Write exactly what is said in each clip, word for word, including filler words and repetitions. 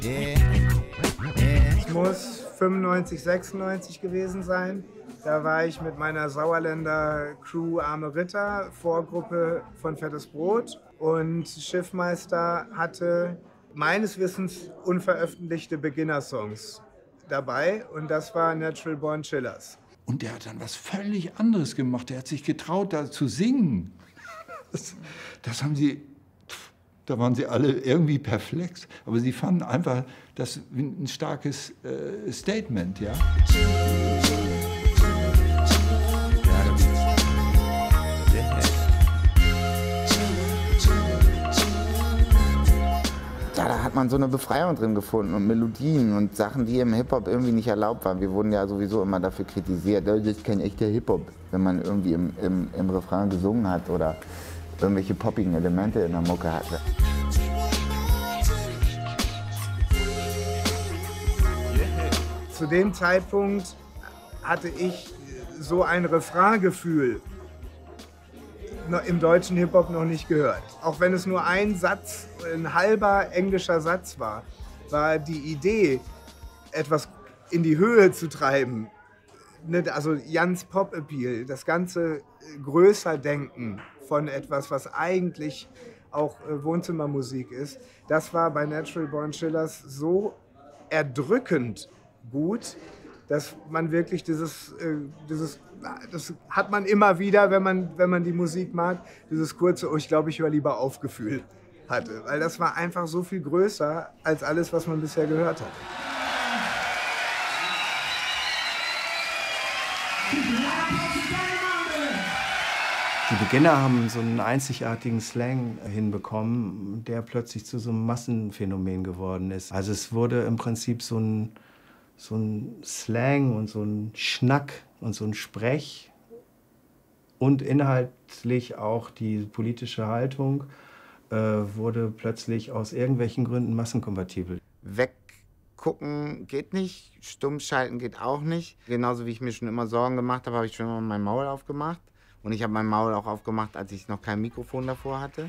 Es muss fünfundneunzig, sechsundneunzig gewesen sein. Da war ich mit meiner Sauerländer Crew Arme Ritter, Vorgruppe von Fettes Brot. Und Schiffmeister hatte meines Wissens unveröffentlichte Beginner-Songs dabei. Und das war Natural Born Chillers. Und der hat dann was völlig anderes gemacht. Der hat sich getraut, da zu singen. Das, das haben sie, da waren sie alle irgendwie perplex. Aber sie fanden einfach das ein starkes äh, Statement, ja. Ja, da hat man so eine Befreiung drin gefunden und Melodien und Sachen, die im Hip-Hop irgendwie nicht erlaubt waren. Wir wurden ja sowieso immer dafür kritisiert, das ist kein echter Hip-Hop, wenn man irgendwie im, im, im Refrain gesungen hat oder irgendwelche poppigen Elemente in der Mucke hatte. Zu dem Zeitpunkt hatte ich so ein Refraingefühl im deutschen Hip-Hop noch nicht gehört. Auch wenn es nur ein Satz, ein halber englischer Satz war, war die Idee, etwas in die Höhe zu treiben, also Jans Pop-Appeal, das ganze größer Denken von etwas, was eigentlich auch Wohnzimmermusik ist, das war bei Natural Born Chillers so erdrückend gut, dass man wirklich dieses, äh, dieses, das hat man immer wieder, wenn man, wenn man die Musik mag, dieses kurze, oh, ich glaube, ich höre lieber auf Gefühl hatte. Weil das war einfach so viel größer als alles, was man bisher gehört hat. Die Beginner haben so einen einzigartigen Slang hinbekommen, der plötzlich zu so einem Massenphänomen geworden ist. Also es wurde im Prinzip so ein so ein Slang und so ein Schnack und so ein Sprech und inhaltlich auch die politische Haltung äh, wurde plötzlich aus irgendwelchen Gründen massenkompatibel. Weggucken geht nicht, stumm schalten geht auch nicht. Genauso wie ich mir schon immer Sorgen gemacht habe, habe ich schon immer mein Maul aufgemacht. Und ich habe mein Maul auch aufgemacht, als ich noch kein Mikrofon davor hatte.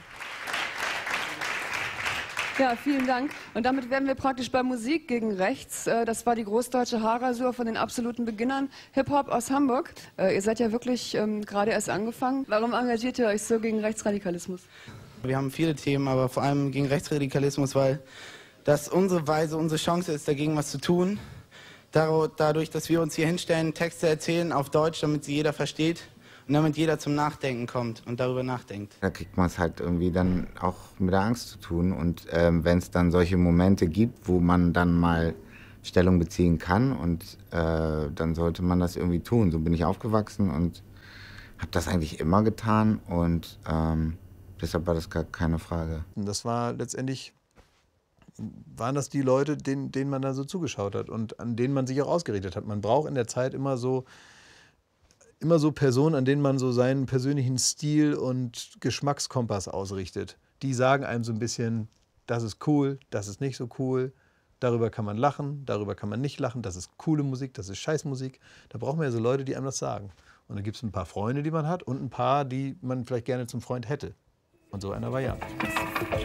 Ja, vielen Dank. Und damit wären wir praktisch bei Musik gegen Rechts. Das war die großdeutsche Haarrasur von den absoluten Beginnern. Hip-Hop aus Hamburg. Ihr seid ja wirklich ähm, gerade erst angefangen. Warum engagiert ihr euch so gegen Rechtsradikalismus? Wir haben viele Themen, aber vor allem gegen Rechtsradikalismus, weil das unsere Weise, unsere Chance ist, dagegen was zu tun. Dadurch, dass wir uns hier hinstellen, Texte erzählen auf Deutsch, damit sie jeder versteht. Und damit jeder zum Nachdenken kommt und darüber nachdenkt. Da kriegt man es halt irgendwie dann auch mit der Angst zu tun. Und ähm, wenn es dann solche Momente gibt, wo man dann mal Stellung beziehen kann, und äh, dann sollte man das irgendwie tun. So bin ich aufgewachsen und habe das eigentlich immer getan. Und ähm, deshalb war das gar keine Frage. Das war letztendlich, waren das die Leute, denen, denen man da so zugeschaut hat und an denen man sich auch ausgerichtet hat. Man braucht in der Zeit immer so immer so Personen, an denen man so seinen persönlichen Stil und Geschmackskompass ausrichtet. Die sagen einem so ein bisschen, das ist cool, das ist nicht so cool, darüber kann man lachen, darüber kann man nicht lachen, das ist coole Musik, das ist Scheißmusik. Da braucht man ja so Leute, die einem das sagen. Und dann gibt es ein paar Freunde, die man hat und ein paar, die man vielleicht gerne zum Freund hätte. Und so einer war Jan.